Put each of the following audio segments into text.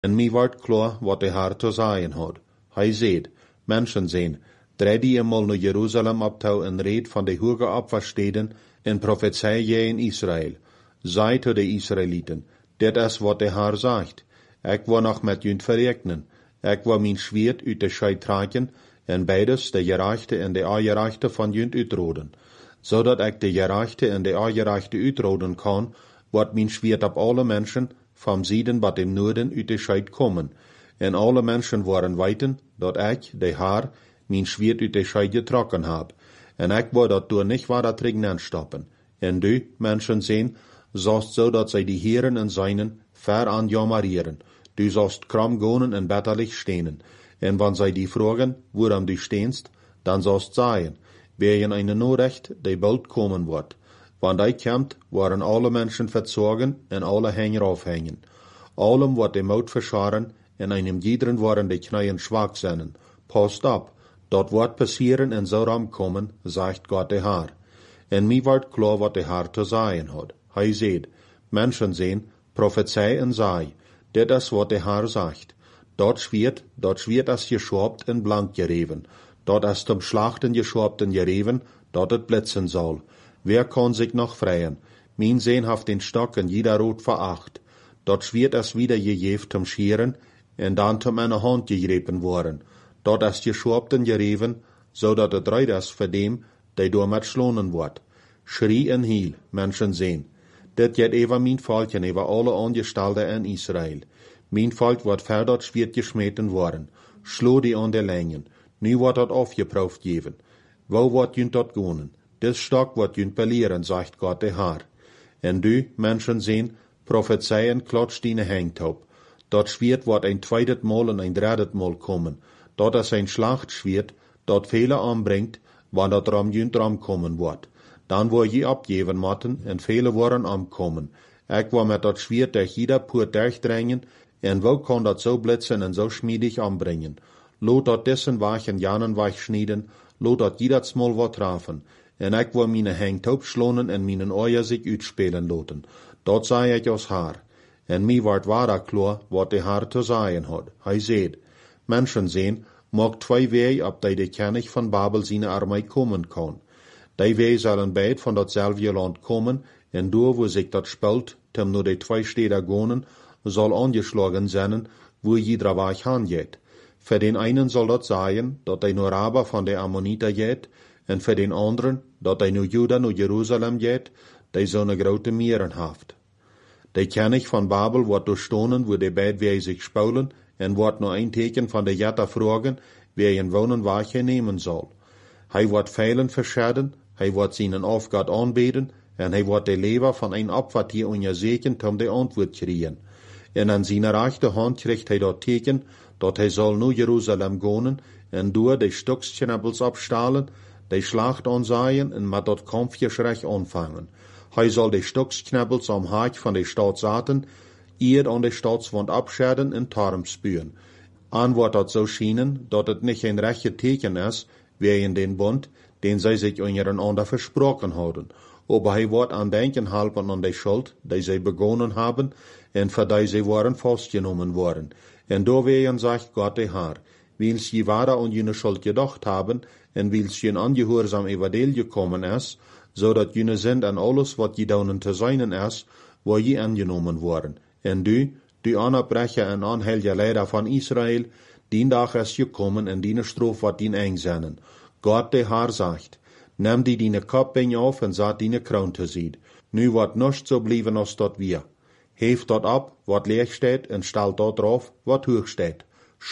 En mij wordt klaar wat de Heer te zeggen had. Hij zei, mensen zijn, drie die eenmaal naar Jeruzalem optouw en reed van de hoge opversteden en profetie je in Israël. Zei te de Israëlieten, dit is wat de Heer zegt. Ik wil nog met jullie verrekenen. Ik wil mijn zwaard uit de scheid trekken en beides de gerechte en de ongerechte van jullie uitroden. Zodat ik de gerechte en de ongerechte uitroden kan, wordt mijn zwaard op alle mensen van Zuiden tot dem Noorden uit de scheid komen. En alle mensen worden weten dat ik, de Heer, mijn zwaard uit de scheid getrokken heb. En ik wil dat door niet waar dat regnen stoppen. En du, mensen zijn, zoals zodat zij die Heeren en zijnen ver aan jammerieren. Du zost kram gonen en betterlich stenen. En wanneer zij die vragen, waarom du steenst, dan zost zeggen, wegen eine Norecht, die bald komen wordt. Wanneer die komt, worden alle mensen verzorgen en alle Hänger aufhängen. Allem wordt de Maut verscharen en einem jederen worden de knieën schwach zijn. Passt op, dat wordt passieren en zou ram komen, zegt God de Heer. En mij wordt klaar wat de Heer te zeggen had. Hij zei, mensen zijn, profetie en zei, dit is wat de Heer zegt. Dat zwiert als geschopt en blank gereven. Dat is zum Schlachten geschopt en gereven, dat het blitzen zal. Wer kann sich noch freien? Mijn Sehn haft den Stock en jeder Rot veracht. Dat zwiert es wieder gegeven zum Scheren, en dan zum eine Hand gegrepen worden. Dat is geschopt en gereven, zodat het reid is voor dem, die door met slonen wordt. Schrie en hiel, mensen zijn. Dit jet even mijn volkjen, even alle Angestalten in Israël. Mijn volk wordt verder zwiert gesmeten worden. Slo die aan de längen. Nu wordt dat afgeproefd geven. Wo wordt junt dat gonen? Dit stok wordt junt belieren, zegt God de Heer. En du, mensen zijn, profetieën klotscht die hengtop. Dat zwiert wordt een tweede Mal en een derde Mal komen. Dat is een Schlachtzwiert, dat vele aanbrengt, wanneer dat junt komen wordt. Dan wordt je opgeven moeten en vele worden aankomen. Ik wil met dat zwiert durch jeder poort durchdringen, en wo kan dat zo blitzen en zo schmiedig aanbrengen. Laat dat dessen wachen janen wegschneiden, laat dat jeder smal wat trafen. En ik wil mijn hengtop slonen en mijn oor zich uitspelen laten. Dat zei ik als Heer. En mij wordt waar klaar wat de Heer te zeggen had. Hij zei, mensen zijn, mag twee wegen op die de König van Babel zijn armee komen kan. Die wegen zullen beide van datzelfde land komen, en door wo zich dat speelt, tem nur de twee steden gonen, zal angeschlagen zijn, wo jeder weg hangeht. Für den einen soll dat sagen, dat hij nur Araber van de Ammoniter geht, en für den anderen, dat hij nur Juda naar Jerusalem geht, die zo'n grote meren haft. De König van Babel wordt doorstonen, wo de beid wie zich spuilen, en wordt nur een teken van de Jetta vragen, wie een wonen waar hij nemen zal. Hij wordt velen verschaden, hij wordt zijn afgod aanbeden, en hij wordt de lever van een opwartier onderzeken om de antwoord krijgen. En aan zijn rechterhand krijgt hij dat teken, dat hij zal naar Jeruzalem gaan, en door de stoksknabbels opstalen, de slacht aanzaaien en met dat kampfgeschrech aanvangen. Hij zal de stoksknabbels am haak van de stad zetten, eer aan de stadswand abscheren en tarm spuwen. Aan wordt dat zo schijnen, dat het niet een rechte teken is, wie in den Bund, den zij zich ondereinander versproken houden. Aber hij wordt aan denken helpen aan de schuld, die zij begonnen hebben, en voor die zij worden vastgenomen worden. En doorwegen zegt God de Heer, wils je ware aan jullie schuld gedacht hebben, en wils je een ongehoorzaam evangelie gekomen is, zodat jullie sind aan alles wat je doen te zijn is, waar je aangenomen worden. En du aanbrecher en aanhelger leider van Israël, die dag is gekomen en die stroof wat dien einzennen. God de Heer zegt, neem die kop auf en zet die kroon te zien. Nu wordt nichts zo blijven als dat wir. Heef dat op, wat leeg staat, en stel dat drauf, wat hoog staat.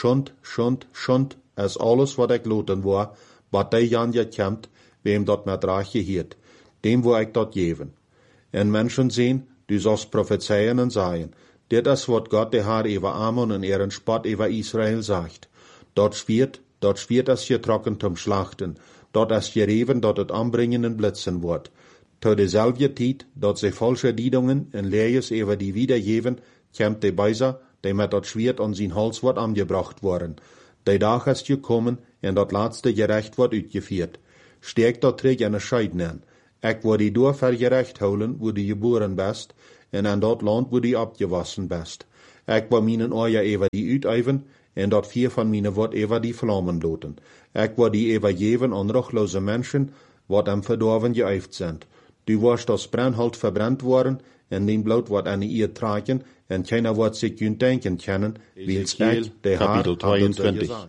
Schund is alles wat ik loten wil, wat die Janja komt, wem dat met raag geheert. Dem wil ik dat geven. En mensen zien, du zost prophezeien en zeggen, dit is wat God de Heer over Ammon en ihren spot over Israël zegt. Dat zwiert is getrokken zum Schlachten, dat is gereven dat het aanbrengen en blitzen wordt. Tot dezelfde tijd dat ze falsche diedungen en lees over die wiedergeven, komt de Beiser, die met dat zwiert aan zijn hals wordt aangebracht worden. Die dag is gekomen en dat laatste gerecht wordt uitgevoerd. Steek dat terug in een scheiden aan. Ik wil die door vergerecht houden, wo die geboren best, en aan dat land, wo die opgewassen best. Ik wil mijn oja even die uiteiven, en dat 4 van mijn wordt even die vlammen loten. Ik wil die even geven aan ruchtlose mensen, wat am verdorven geëift zijn. Du warst als brandhout verbrannt worden, en die bloed wordt aan ihr tragen, en keiner wordt zich kun denken kennen, wils ik de Kapitel 22.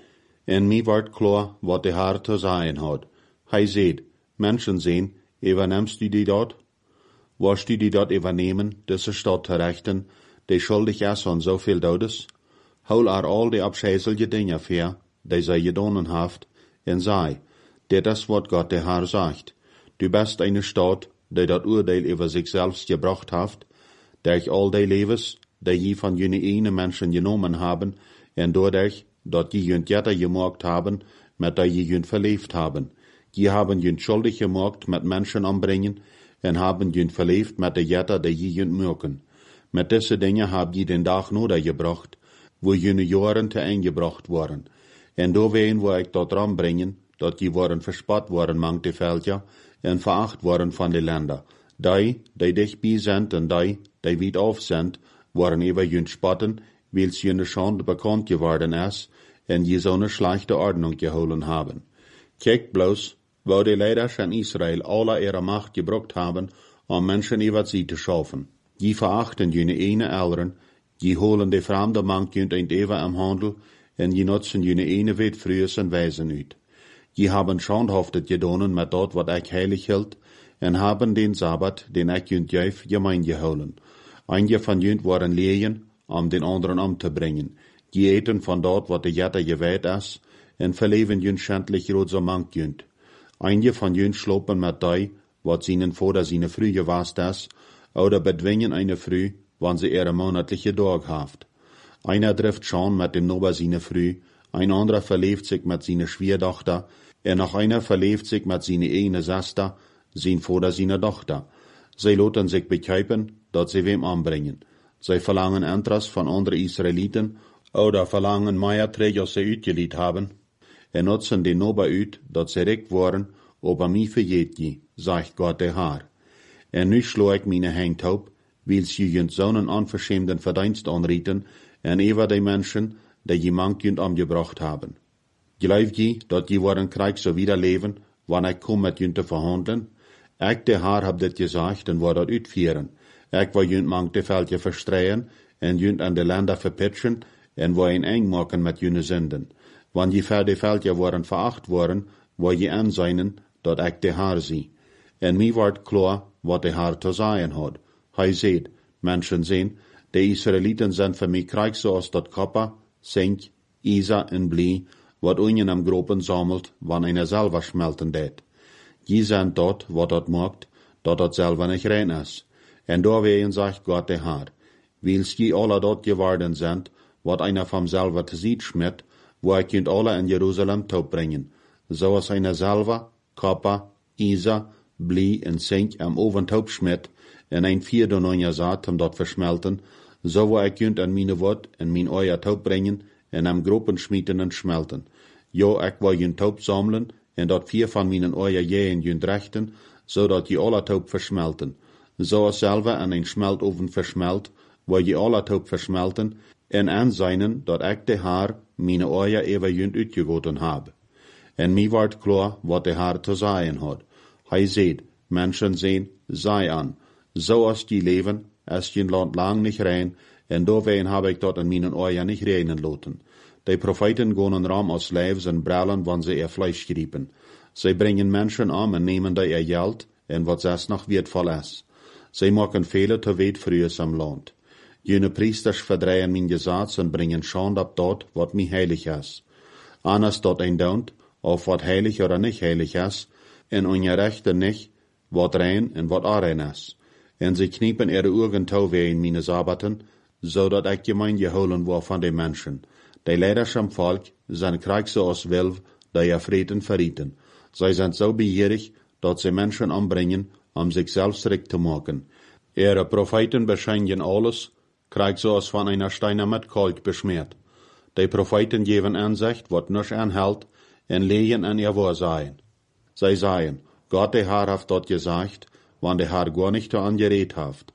En mij wordt klaar wat de Haar te zeggen had. Hij zei, mensen zien, übernimmst du die dort? Wirst du die dort übernehmen, diese Stadt te rechten, die schuldig is aan zoveel dodes? Hol al die abscheißelige Dinge ver, die zij gedaan haft, en zei, dit is wat Gott de Haar sagt. Du bist eine Stadt, die dat Urteil über sich selbst gebracht haft, durch all die Levens, die je van jene ene Menschen genommen haben, en doordat dat je junt jetter gemaakt haben, met dat je junt verleefd haben. Je haben junt schuldig gemaakt met Menschen anbringen, en haben junt verleefd met de jetter die je junt merken. Met deze dingen hab je den dag nodig gebracht, wo jene Jaren te eingebracht worden. En doorheen wil ik dat ranbrengen, dat je worden verspot worden mang de veldja, en veracht worden van de landen. Die dich bij zijn en die weit auf zijn, worden even junt spotten, wils jene Schande bekannt geworden is, en je zo'n schlechte Ordnung geholen haben. Kijk bloß, wo die Leiders in Israel alle ihre Macht gebrucht haben, um Menschen über sie zu schaffen. Je verachten jene ene Eltern, je holen de fremde Mank junt ein Eva am Handel, en je nutzen jene ene wet frühes en wijzen uit. Je haben schandhaftet gedonen met dat wat ik heilig hield, en haben den Sabbat, den ik junt juif, gemein geholen. Einige van junt waren leien, den anderen om te brengen. Je eten van dat wat de jetter gewijd is, en verleven junt schändlich roze Mank junt. Einige van junt slopen met die, wat zienen voordat zine früh gewast is, oder bedwingen eine früh, wann sie ihre monatliche Dag haft. Einer trifft schon mit dem Nober seine früh, ein anderer verlebt sich mit seine Schwiegertochter, und noch einer verlebt sich mit seine eine Schwester, sein Vater seine Tochter. Sie lassen sich bekeipen, dat sie wem anbringen. Sie verlangen etwas von anderen Israeliten, oder verlangen mehr Träger, als sie uitgeliet haben, und nutzen den Nober uit, dat sie recht waren, aber mich vergeht je, sagt Gott der Herr. En nu slo ik meine Hand op, wils je junt zo'n onverschämden Verdienst anrieten, en over die Menschen, die je mank junt omgebracht haben. Geloof je, dat je worden krijg zo wieder leven, wanneer ik kom met junt te verhandelen? Ik, de Haar, heb dit gezegd en wil dat uitvieren. Ik wil junt mank de veldje verstreien, en junt aan de landen verpitchen, en wil een eng maken met june zinden. Wanneer je ver de veldje worden veracht worden, wil je aanzien, dat ik de Haar zie. En mij wordt klaar, wat de Haar te zeggen had. Hij zei, mensen zien, de Israëlieten zijn voor mij krijg zoals dat kopper, zink, ijzer en blie, wat unjen am gropen sammelt, wanneer einer selber schmelten deed. Je zijn dat, wat dat maakt, dat selber nicht rein is. En doorwegen zegt Gott de Haar, wils je alle dat geworden zijn, wat einer vom selber te ziet schmidt, wo ik junt alle in Jeruzalem toe brengen, zoals einer selber, kopper, ijzer, blie en zink am oven toe schmidt, en een 4 dononja zaad om dat versmelten, zo wo ik junt aan mijn woord en mijn oja toe brengen, en am gropen schmieten en schmelten. Jo, ik wil junt toe samelen, en dat 4 van mijn oja jeën junt rechten, zodat je alle toe versmelten. Zoals selber aan een smeltoven versmelt, wil je alle toe versmelten, en aanzijnen dat ik de Haar mijn oja even junt uitgegoten heb. En mij wordt klaar wat de Haar te zeggen had. Hij zei, mensen zien, zij aan. Zoals die leven, is je land lang niet rein, en doorheen heb ik dat in mijn ogen niet reinen laten. Die profeten gaan ram als lijfs en brallen, wanneer ze ihr Fleisch griepen. Zij brengen mensen om en nemen die ihr geld, en wat zes nog wertvoll is. Zij maken vele te weet vrühes am land. Jene priesters verdrehen mijn gezats en brengen schande op dat, wat mij heilig is. Anders dat een daunt, of wat heilig oder nicht heilig is, en ongerechte nicht, wat rein en wat onrein is. En ze kniepen ihre Augen touwe in meine Sabbaten, zodat ik gemein geholen word van de mensen. De leiders am Volk zijn krijg zoals wilf, die je vreten verrieten. Zij zijn zo begierig, dat ze mensen ombrengen, om zichzelf recht te maken. Ihre Propheten bescheinjen alles, krijg zoals van einer Steiner met kalk besmeert. De Propheten geven aanzicht, wat nisch aanhält, en legen an ihr Wahrsein. Zij zeggen, Gott de Haar heeft dat gezegd, wann de Haar gar nicht daran geredet haft.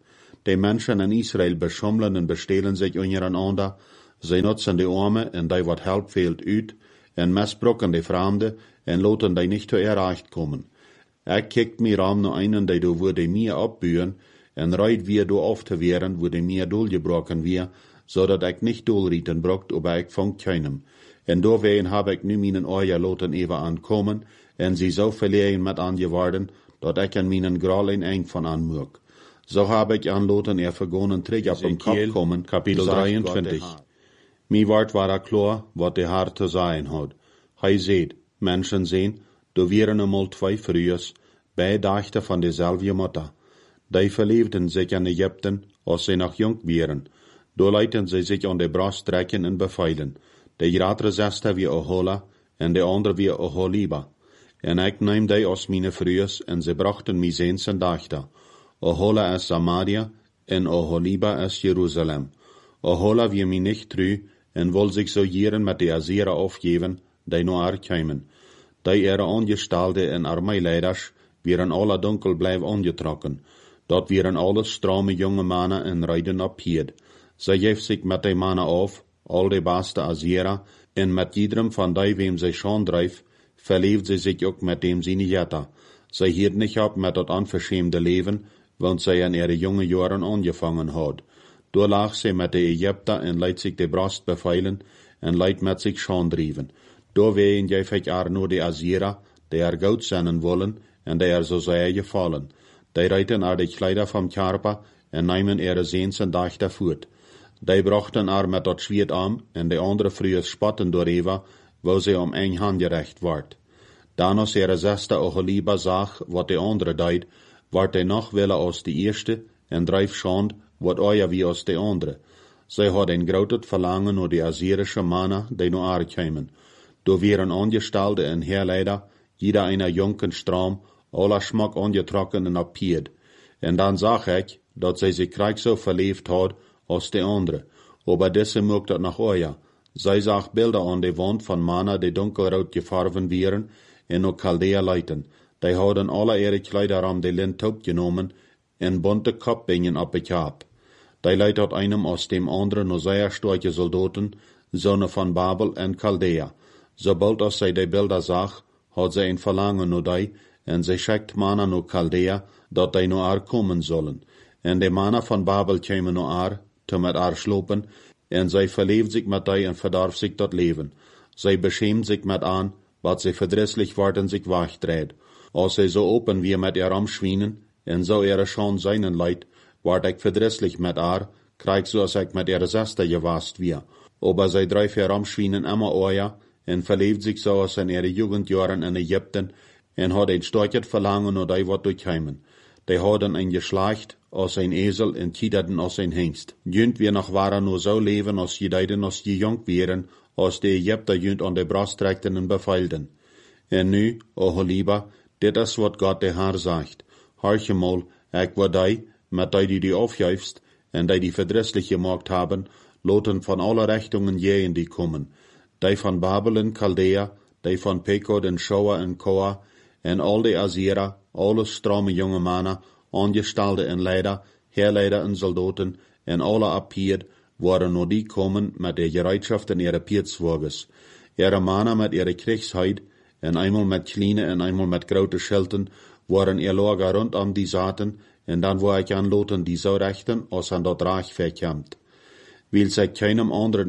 Die Menschen in Israel beschummeln und bestehlen sich untereinander, sie nutzen die Arme und die wat help fehlt uit, en misbruiken die Fremden en laten die nicht zu erreicht kommen. Ik kijkt mir aan naar einen, die do wo die mir abburen, en reit wir do auf te werden, wo die mir doorgebroken wir, zodat ik nicht doorrieten brokt, aber ik vangt keinem. En doorwegen heb ik nu mijn oor laten even aankomen, en sie zo verlegen met angeworden, dat ik en mijn gral een eind van aanmoek. Zo heb ik aanlaten vergonnen terug op een kop komen, kapitel 23. Mi wart war klar, wat de Herr te zijn had. Hij zei, mensen zijn, do wieren eenmaal 2 vrouwen, bij dachten van dezelfde moeder. Die verliefden zich in Egypten, als ze nog jong waren. Do lieten ze zich aan de brast trekken en beveilen. De grotere zesde wie Ohola, en de andere wie Oholiba. En ik neem die als mijn vrouwen, en ze brachten mij zeens en dachten. Ohola is Samaria, en Oholiba is Jeruzalem. Ohola wie mij niet trouw, en wil zich zo jaren met de Assyrer aufgeven, die naar haar kwamen. Die ihre Angestellte en Armeeleiders wären alle dunkel blijf angetrokken. Dat wären alles strame junge mannen en rijden op Pied. Zij geeft zich met die mannen auf, al de beste Assyrer, en met iedereen van die wem zij schon drijft, verleeft zij zich ook met dem sie jetta. Zij hield niet op met dat onverschämde leven, want zij in ihre jonge jaren angefangen had. Door lag zij met de Egypter en leidt zich de brast beveilen, en leidt met zich schon drijven. Doorwegen geef ik haar nur de Assyrer, die er goud zijn wollen, en die er zo zij gevallen. Die reiten er de kleider vom Körper, en nemen ihre zeens en dachten voort. Die brachten er met dat zwiert aan, en de andere vrouwen spatten door Eva, wo ze om een hand gerecht wordt. Dan als ihre zesde Oholiba zag, wat de andere deed, wordt hij nog willen als de eerste, en drijf schand, wat ooit wie als de andere. Zij had een groot verlangen naar de Assyrische mannen, die naar haar kwamen. Do wären Angestellte en Heerleider, jeder einer jonken Stram, aller Schmack angetrokken en appiert. En dan zag ik, dat zij zich krijg zo verleefd had, als de andere. Aber deze mocht dat nog ooit. Zij zag beelden aan de wand van mannen die donkelrood gefarven waren, en naar Chaldea leiten. Die hadden alle ihre Kleider aan de lint opgenomen, en bunte kopbingen op het kap. Die leidt uit einem aus dem anderen naar zeer sterke soldaten, zonen van Babel en Chaldea. Sobald als zij die beelden zag, had zij een verlangen naar die, en zij schickt mannen naar Chaldea, dat die naar haar komen zullen. En de mannen van Babel kwamen naar haar, te met haar slopen, en zij verleeft zich met die en verdarf zich dat leven. Zij beschämt zich met aan, wat zij verdrisselijk worden zich wegtreedt. Als zij zo open wie met haar omschwienen, en zo ihre schon seinen leid, word ik verdrisselijk met haar, krijg zoals ik met ihre zesde gewast wie. Aber zij drijft haar omschwienen immer ooia, en verleeft zich zoals in ihre Jugendjaren in Egypten, en had een sterket verlangen naar die wat durchheimen. Die hadden een geslacht als een ezel en kiederden als een hengst. Junt wir nog waren nur zo leven als je deiden als je jong wären, als de Egypter junt aan de brast trekten en beveilden. En nu, Oholiba, dit is wat God de Heer zegt. Horch eenmaal, ik word die, met die aufjuifst, en die verdrisselijk gemaakt hebben, laten van alle richtungen jeen die komen. Die van Babel en Chaldea, die van Pekod en Shoa en Koa, en al de Assyrer, alle strome jonge mannen, Angestellte en leider, Heerleider en soldaten, en alle appiert, waren nur die komen met de gereitschaft in ihre Pietswagens. Ihre mannen met ihre Kriegsheid, en einmal met kleine en einmal met grote Schelten, waren ihr Lager rondom die zaten, en dan wou ik aanloten die zo rechten, als aan dat raag verkämmt. Wil zij keinem anderen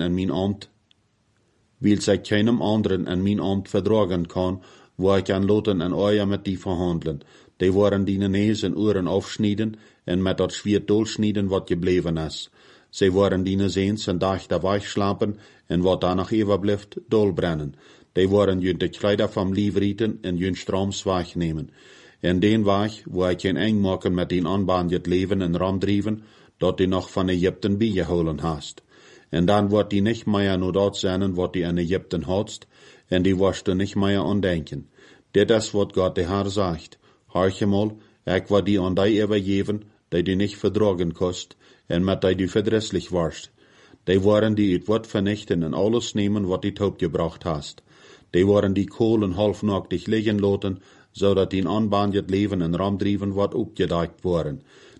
in mijn ambt verdragen kan, wou ik aanloten en ooit met die verhandelen. Die waren die nees en oren afsnijden, en met dat zwiert dolsnijden wat gebleven is. Zij waren die zeens en dachten wegslapen, en wat daar nog even blijft, dolbrennen. Die waren junt de kleider van liefrieten en junt strooms wegnemen. En den weg wou ik geen eng maken met die aanbaanjet leven en ramdrieven, dat die nog van Egypten bijgehouden hast. En dan wordt die niet meer naar dat zijn wat die in Egypten hadst, en die worst du niet meer aan denken. Dit is wat God de Heer zegt. Horch eenmaal, ik wil die aan die overgeven, die niet verdragen kost, en met die verdrisselijk worst. Die waren die het woord vernichten en alles nemen wat die opgebracht hast. Die waren die kolen halfnacktig liggen laten, zodat die aanbaanjet leven en ramdrieven wat opgedekt worden.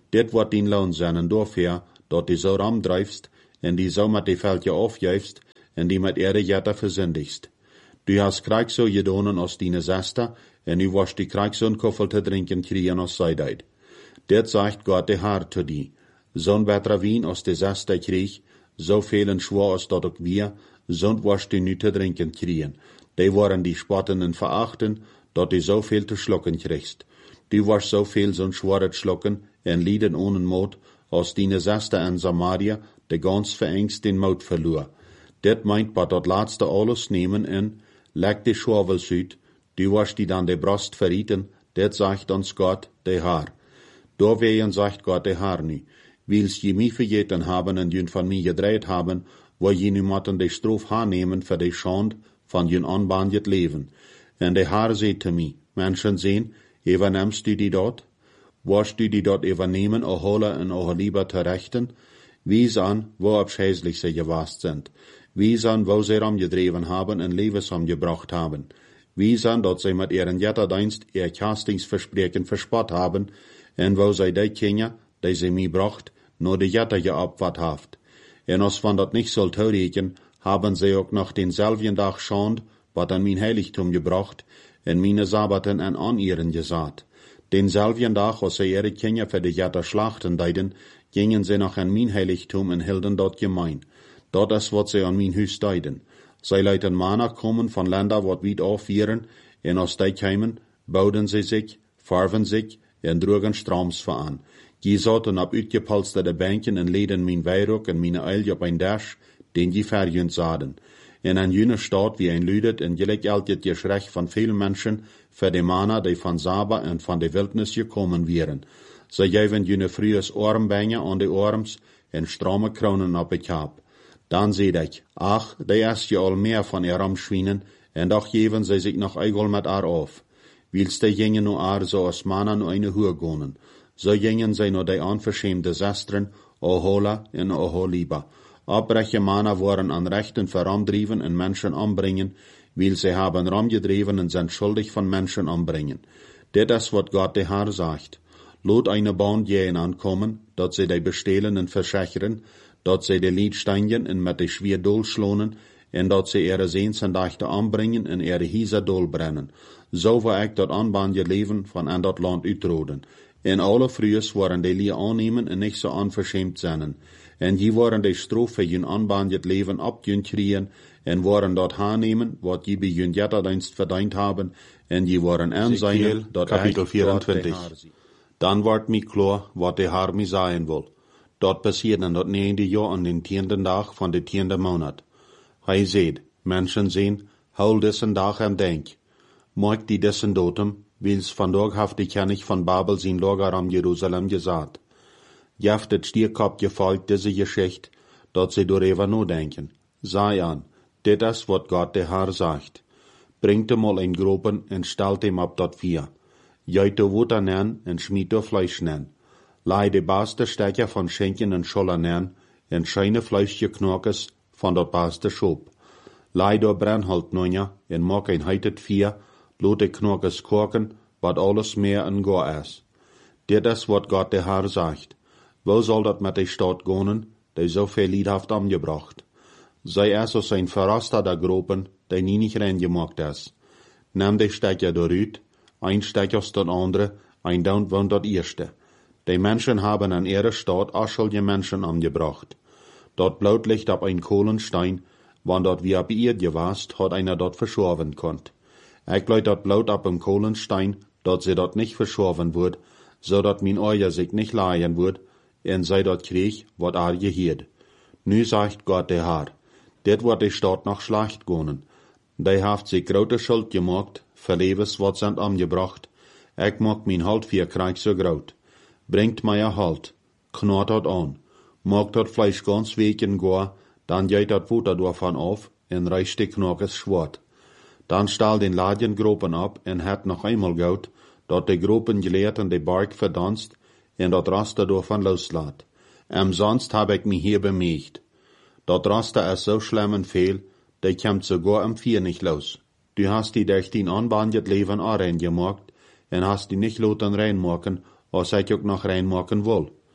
dit wordt din loon zijn en dofeer, dat die zo ram drijfst, en die zo met die veldje afjuifst, en die met ere jetta verzindigst. Du hast krijg zo gedonen als dine zesta, en u was die krijg zo'n koffel te drinken kriegen als zijdeid. Dit zegt God de Haar te die. Zo'n betere wien als de zesta krieg, zo velen schwor als dat ook wir, zo'n was die nu te drinken kriegen. Die waren die spotten en verachten, dat die zoveel te schlucken kriegst. Du was zoveel zo'n schwor schlucken, en lieden ohne Mut, als dine zesta en Samaria, de gans verengst den Mut verloor. Dit meint wat dat laatste alles nemen en, leg de schwavels uit, du was die dan de Brust verrieten, dit zegt ons God de Haar. Doorwegen zegt God de Haar nu, wils je mij vergeten haben en jun van mij gedreid haben, wo je nu motten de strof aannemen voor de schand van jun onbandjet leven. En de Haar zei te mij, mensen zien, evenemst du die dort? Was du die dort evenemen, o holle en o lieber te rechten? Wies an, wo abscheißlich sie gewast sind. Wies an, wo sie gedreven haben en levens gebracht haben. Wies an, dat sie mit ihren Jetterdienst ihr Castingsversprechen verspott haben, en wo sie die Kinder, die sie mir bracht, nur die Jetter geopfert haft. En als van dat nicht soll toereken, haben sie auch noch denselben Tag schand, wat an mein Heiligtum gebracht, en meine Sabbaten en an ihren gesaat. Denselben Tag, als sie ihre Kinder für die Jetter schlachten deiden, gingen sie noch an mein Heiligtum en hielden dort gemein. Dat is wat sie an mein Hus deiden. Sie leiten Mana kommen von Länder, wat weit aufwieren, en aus die kämen, bauden sie sich, farven sich, en drogen Strams an. Die saten op uitgepolsterde Bänken en leden mijn weirock en mijn eil op een dash, den die verjünt zaden. In een jüne Stadt wie ein Lüdet en gelijk altjet geschrecht van veel mensen, für de Mana, die van Saba en van de Wildnis gekommen wieren. Sie geven jüne frühes Armbänge an de Arms en stramme Kronen op het kap. Dan zei ik, ach, die ist je al meer van ihr Ramschwienen, en doch geven sie sich noch eigel met haar auf. Wils die gingen nu haar so als Mana nu eine Huur gonen. So gingen sie nur die unverschämte Sestren, Ohola en Oholiba. Abbreche Mana waren an Rechten verramdriven en Menschen anbringen, weil sie haben ramgedreven en sind schuldig von Menschen anbringen. Dit is wat Gott de Haar sagt. Lot eine Band jähen ankommen, dat sie die bestehlen en verschecheren, dat sie die Liedsteinjen en met die schwer Dol schlonen, en dat sie ihre Sehnsendachte anbringen en ihre Hieser Dol brennen. So war ik dat aanbandje leven van aan dat land uitroden. En alle frühes waren die Lie annehmen en nicht so unverschämt zijn. En die waren die strof für jün aanbandjet leven abjün kriegen, en waren dort aannehmen, wat die bij jün Jetterdienst verdient haben, en die waren aanzien, dat Kapitel 24. Dan wordt mij klar, wat de Haar mij zijn wil. Dat passiert in dat 9e jaar aan den 10e dag van de 10e maand. Hij zegt, mensen zien, hou dessen dag en denk. Maak die dessen datum, wils vandaag heeft de König van Babel zijn lager am Jerusalem gesagt. Jeft het stierkop gefolgt deze Geschichte, dat ze door even nadenken. Sei an, dit is wat God de Haar sagt. Bringt hem al in groepen en stelt hem op dat vier. Juit de water nen en schmied de Fleisch nen. Lei de beste Stecker van Schenken en Scholler nen en scheine Fleischje knokes van dat beste Schop. Lei de Brennholt nonja en maak een heitet vier, laat de knokes koken, wat alles meer en goor is. Dit is wat God de Haar sagt. Wo soll dat met de Stadt gonen, die so viel Lied haft angebracht? Sei es aus ein Verraster der Gruppen, die nie nicht reingemacht ist. Nimm de Stecker doorüt, ein Stecker aus dat andere, ein down wohnt dat erste. Die Menschen haben an ihre Stadt aschelje Menschen angebracht. Dort Blutlicht ab ein Kohlenstein, wann dort wie ab ihr gewast, hat einer dort verschorven konnt. Ich bleib dort Blut ab im Kohlenstein, dort sie dort nicht verschorven wird, so dat min Euer sich nicht leihen wird, en sei dort krieg, wat gehiert. Nu sagt Gott de Haar, dit wordt de Stadt noch schlecht gonen. Die haft sich grote Schuld gemacht, verlebens wat sind angebracht, ich mag min Halt für Krieg so groot. Bringt mij Halt, knort dat an, mag dat Fleisch ganz weken goa, dann geht dat Futter davon auf, en reicht de Knokes schwart. Dann stahl den Ladjengropen ab en het noch einmal gout, dat de Gropen geleerten de Bark verdanst, en dat Raster davon loslaat. Sonst hab ich mich hier bemächt. Dat Raster ist so schlimm und viel, der kommt sogar am 4 nicht los. Du hast die durch den anbandjet Leben auch reingemacht, en hast die nicht loten reinmachen, als ich auch noch reinmachen will.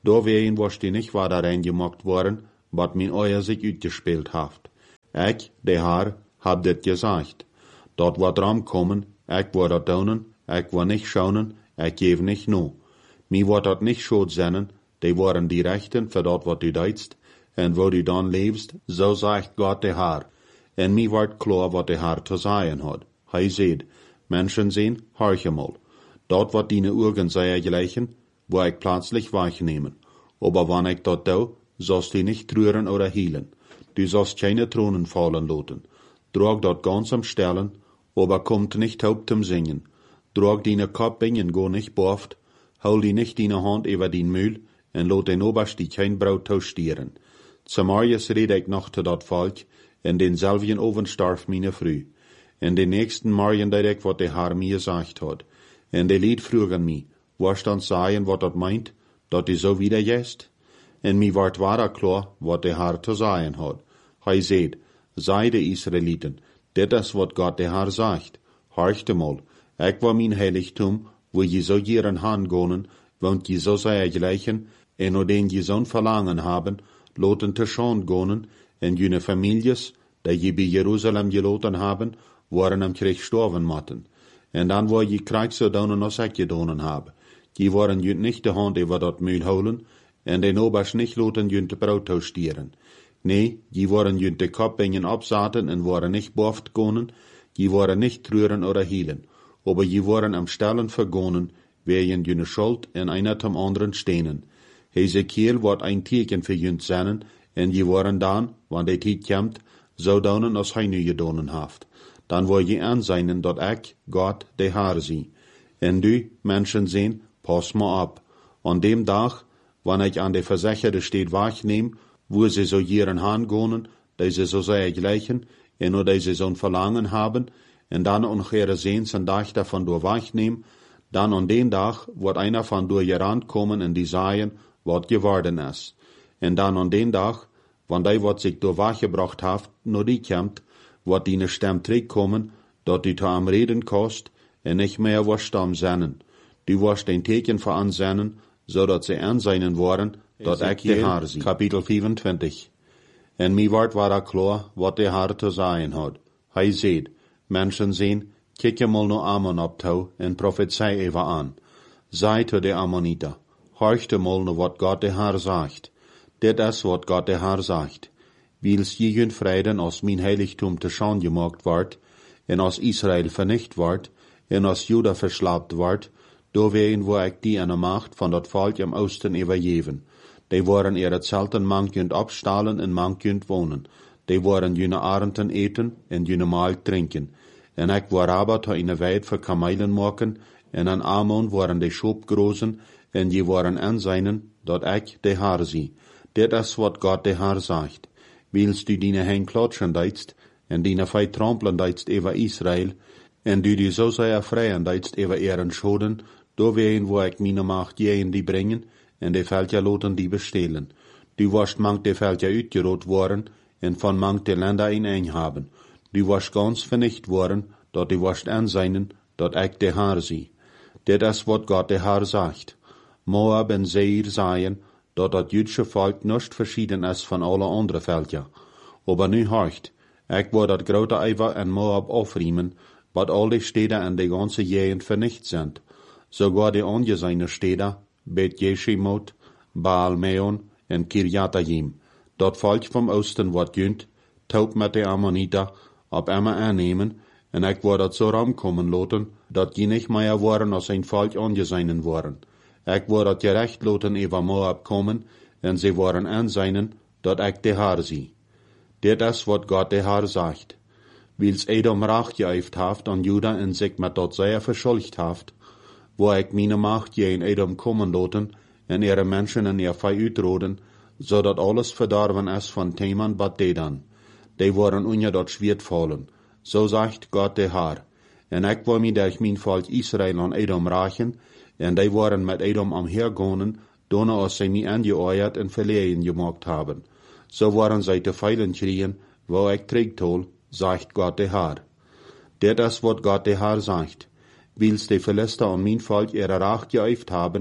Da wegen was die nicht war da reingemacht worden, wat mein Euer sich utgespielt haft. Ich, der Herr, hab det gesagt. Dort wat ramkommen, ich war dat daunen, ich war nicht schaunen, ich geb nicht no. Mi wat dat nicht schuld sennen, die waren die Rechten für dort wat du deitst, en wo du dann lebst, so sagt Gott der Herr. En mi ward klar wat der Herr zu sagen hat. Hei seht, Menschen sehen, horche mal. Dort wat deine Augen sei gleichen, wo ich plötzlich wahrnehmen. Aber wann ich dort do, sollst du nicht trüren oder hielen. Du sollst keine Thronen fallen lassen. Drag dort ganz am Stellen, aber kommt nicht taub zum Singen. Drag deine Kopfbingen go nicht boft, hol die nicht deine Hand über den Mühl, en lot den Oberst die kein Brot taustieren. Zamarius red ich noch zu dat Volk, en denselben Oven starf meine Früh. En den nächsten Morgen deed ich, wat der Herr mir gesagt hat. En de Lied frugen mi, was dann sagen, wat dat meint, dat die so wieder jest? En mi ward wahrer klar, wat der Herr zu sagen hat. Hei seht, sei de Israeliten, dit is wat Gott der Herr sagt. Horchte mal, ich war mein Heiligtum, wo je so ihren Hand gonen, wohnt je so sei gleichen, en o den je so'n Verlangen haben, loten te schon gonen, en jene Families, die je bei Jerusalem geloten haben, waren am Krieg storven matten. En dan war je Krieg so daunen als ich gedonen habe. Die waren jünt nicht de Hand über dat Mühl holen, en den Oberst nicht loten jünt de Brot taustieren. Nee, die waren jünt de Kopfbingen absaten en waren nicht boft gonen, die waren nicht trüren oder hielen, aber die waren am Stellen vergonen, wegen jüne Schuld en einer zum anderen stehnen. Hesekiel wordt ein Teken für jünt sennen, en die waren dan, wann de Tiet kämmt, so daunen als hij nu gedonen haft. Dan wil je aanzijnen dat ik, Gott, de Herr zie. En du, Menschen sehen, pass mal ab. An dem Tag, wann ich an de Versicherte steht wahrnehm, wo sie so ihren Hand gonen, die sie so sehr gleichen, en nur die sie so'n Verlangen haben, en dann noch ihre sehnsen Tag davon durch wahrnehm, dann an den Tag wird einer von durch ihr Rand kommen en die sagen, wat geworden is. En dann an den Tag, wann die wat sich durch wachgebracht haft, nur die kämmt, wat die ne Stem kommen, dat die ta am Reden kost, en nicht mehr was Stamm sennen. Die was den Teken veransennen, so dat sie anseinen waren, dat ich de Herr sie. Kapitel 25. En mi ward war klar, wat de Herr zu sagen hat. Hei seht, Menschen sehen, kicke mal no Ammon abtau, en prophezei eva an. Sei zu de Ammoniter, horchte mal no wat Gott de Herr sagt. Dit is wat Gott de Herr sagt. Wils jeden Frieden aus mein Heiligtum te Schau gemacht ward, en aus Israel vernicht ward, en aus Juda verschlapt ward, do wegen wo ich die an der Macht von dat Volk im Osten übergeben. Die waren ihre Zelten mankend abstahlen en mankend wohnen. Die waren jene Arenten eten en jene Mahl trinken. En ich war aber to eine Weid für Kamelen machen, en an Ammon waren die Schub großen, en die waren anseinen, dat ich de Herr sie. Dit is wat Gott de Herr sagt. Willst du deine Hen klotschen deitst, en deine Fei trampeln deitst über Israel, en du die so sehr freien deitst über ihren Schoden, do wehen wo ich meine Macht jehen die bringen, en de Völker loten die bestehlen. Du warst mank de Völker utgerot worden, en von mank de Länder in haben. Du warst ganz vernicht worden, dat du warst anseinen, dat ich de Herr sie. Dit is wat Gott de Herr sagt. Moab en Seir seien, dat dat jüdische Volk nicht verschieden ist von alle anderen Völker. Aber nu horcht, ich will dat grote Eiver en Moab aufriemen, wat all die Städte en die ganze Gegend vernicht sind. Sogar die angesehene Städte, Bet Jeshimot, Baal Meon en Kirjatayim. Dat Volk vom Osten wat jünt, taub mit de Ammoniter, ab immer annehmen, en ich will dat so ramkommen lassen, dat die nicht mehr waren als ein Volk angesehnen waren. Ich will dat gerecht lassen über Moab kommen, en sie waren anseinen, dat ich de Herr sie. Dit is wat Gott de Herr sagt. Wils Edom Rach geëift haft an Juda en sich met dat sehr verschuldigt haft, wo ich meine Macht je in Edom kommen lassen, en ihre Menschen en ihr Fei utroden, so dat alles verdorben is von Teman bat Dedan. Die waren unja dat Schwert fallen. So sagt Gott de Herr. En ich will mich durch mein Volk Israel an Edom rachen, en die waren mit Edom am hergonen, donne als sie mich angeeuert en verlehen gemacht haben. So waren sie te feilen kriegen, wo ich trägtol, sagt Gott de Herr. Dit is wat Gott de Herr sagt. Wils die Philister an mein Volk ihre Rach geëift haben,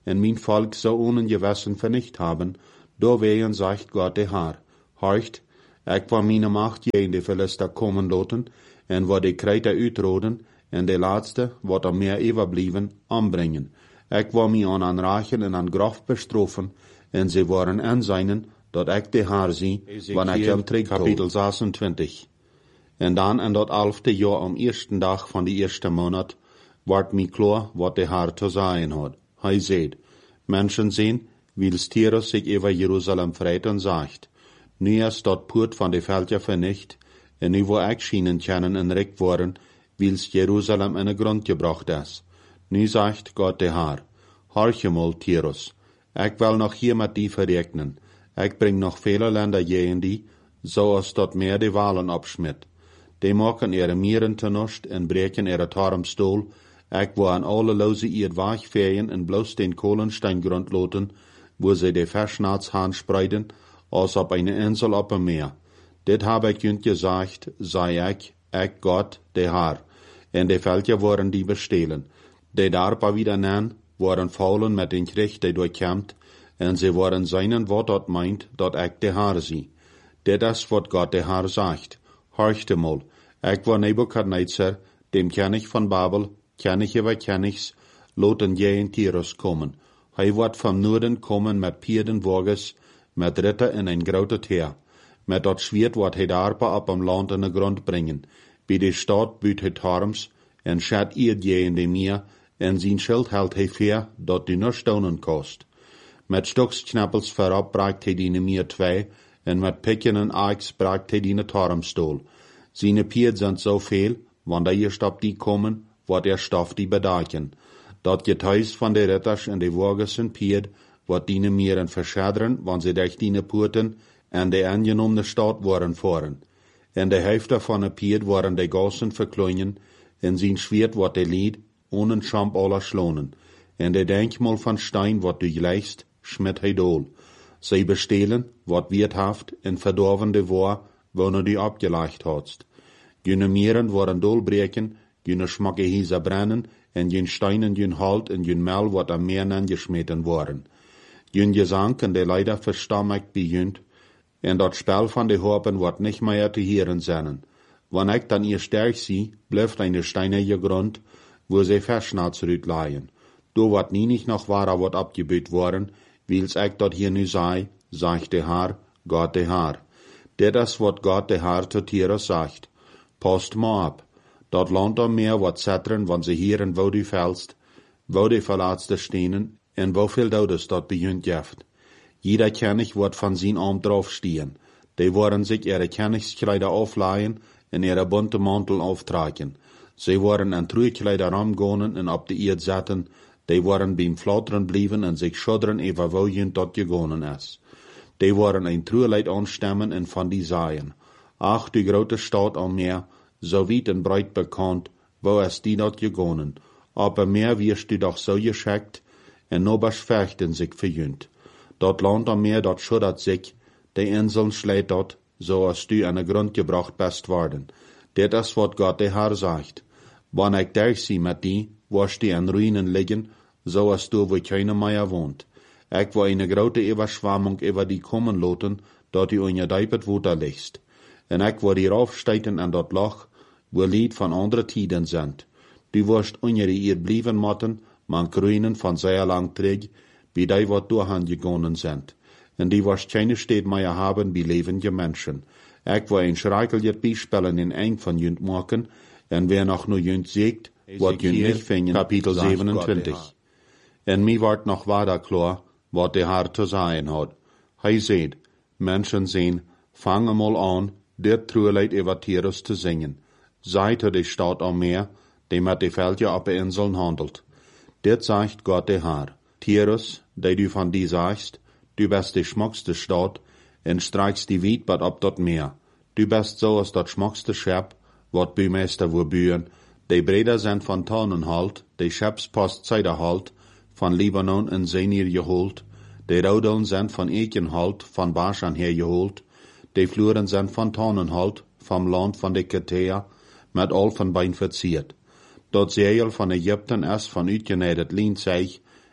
en mijn volk zou ongewessen vernicht haben, doorwegen zegt God de Heer, horcht, ik wil mijn macht je in de Philister komen laten, en wat de Kreter uitroden, en de laatste, wat er meer overblijven, ombrengen. Ik wil mij aan rachen en aan graf bestroffen, en ze worden aanzijnen, dat ik de Heer zie, wanneer ik hem terug kapitel 26. En dan in dat 11e jaar am eersten dag van de eerste maand, wordt mij klaar wat de Heer te zeggen had. Hij zei, mensen zien, wils Tyrus zich over Jeruzalem vreit en zegt, nu is dat poort van de veldje vernicht, en nu wil ik schijnen kennen en rijk worden, wils Jeruzalem in de grond gebracht is. Nu zegt God de Heer, horch mal Tyrus, ik wil nog hier met die verrekenen, ik breng nog vele länder tegen die, zoals dat meer de walen opschmidt. Die maken ihre mieren te nust en breken ihre tarmstoel, ik wil aan alle loze ihr Weich vegen en bloos den Kohlensteingrund loten, wo sie de Verschnaatshaan spreiden, als op eine Insel op een meer. Dit heb ik junt gezegd, zei ik God, de Heer. En de veldje worden die bestelen. De daarpa wieder nen, worden faulen met den Krieg, die doorkämpt, en ze worden seinen wat dat meint, dat ik de Heer zie. Dit is wat God de Heer zegt. Horchte mal, ik wil Nebukadnezar, dem ken ik van Babel, ken ik über kennigs, loten je in Tyrus komen. Hij wordt van Noorden komen met pierdenwagens, met ritter in een grote heer. Met dat zwierd wordt hij daarpa op een land in de grond brengen. Bij de stad buit hij tarms, en schat eerd je in de meer, en zijn schild held hij veer, dat die nur stonen kost. Met stoksknappels verop braakt hij die meer 2, en met pikken en aaks braakt hij die tarmstoel. Zijn pierd zijn zoveel, wanneer eerst op die komen, wordt stof die bedaken. Dat getuis van de ritters en de wagens en pierd, wordt die mieren verschaderen, wanneer ze durch die poorten en de aangenomene stad worden voeren. En de helft van de pierd worden de gassen verkleinen, en zijn zwierd wordt de lied, ohne Schamp aller schlonen. En de denkmal van Stein wordt durchleist, schmidt hij dool. Zij bestelen, wat wirthaft en verdorvende war, wanneer die opgelegd hadst. Jene mieren worden dolbreken, jene schmakke hieser brennen, en jene steinen jene halt en jene mel wordt am meer aangesmeten worden. Jene gezang en de leider verstammigt bejunt, en dat spel van de harpen wordt niet meer te horen zijn. Wanneer ik dan ihr sterk zie, blijft eine steinige grond, wo sie verschnaats uitlaaien. Do wordt niet nog wahrer wordt abgebeut worden, wils ik dat hier nu sei, zegt de Heer, God de Heer. Dit is wat God de Heer tot Tyrus zegt. Past maar op. Dat land am meer wordt zetteren, wanneer ze hier en wo die velst, wo die verlaatste stenen, en woveel dodes dat bejunt jeft. Jeder König wordt van zijn arm draufstehen. Die worden zich ihre Königskleider aufleihen en ihre bunte Mantel auftragen. Sie worden an Truikleider ramgonen en op de eerd zetten. Die worden beim Flatteren blijven en zich schudderen over wojen dat gegonen is. Die worden een Trueleid anstemmen en van die zaaien. Ach, die grote stad al meer, so weit en breit bekannt, wo is die dat gegonen. Aber meer wirst du doch so geschickt, en nobers vechten sich verjünt. Dat land am meer dat schuddert sich, die Inseln schlägt dat, so als du an de grond gebracht best worden. Dit is wat God de Heer zegt. Wanneer ik daar zie met die, was die in ruïnen liggen, so als du wo keiner meer woont. Ik wil een grote Überschwammung über die kommen laten, dat die in je dijpet water ligt. En ik wil die raufsteigen aan dat loch, wo lied van andere tijden zijn. Du wirst onder ihr blijven motten, man kruinen van zeer lang terug, wie die wat doorgegangen zijn. En die wirst keine Stadt meer haben bij levende mensen. Ik wil een schrijkeljet bijspellen in een van junt maken, en wer nog nu junt zegt, wat junt niet vinden, kapitel 27. En mij wordt nog waarder klar, wat de Heer te zeggen had. Hij zei, mensen zien, fangen mal aan, dit trueleid over Tyrus te zingen. Zij te de stad am meer, die met de veldje op de inseln handelt. Dit zegt God de Heer. Tyrus, die du van die zegt, du bist de schmuckste stad, en strijkst die wietbad op dat meer. Du bist zo als dat schmuckste schep, wat buurmeester wo buren, die breder zijn van Tannenhalt, die schepspost Zeiderhalt, van Libanon en Senir geholt, die roudelen zijn van Ekenhalt, van Bashan her geholt, die vloeren zijn van Tannenhalt, van land van de Ketea, met al van bein versiert. Dat zeil van Egypten is van uitgeneidet lienzeig,